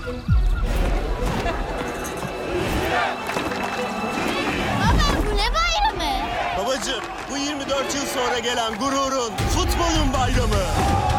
Baba bu ne bayramı? Babacığım, bu 24 yıl sonra gelen gururun, futbolun bayramı.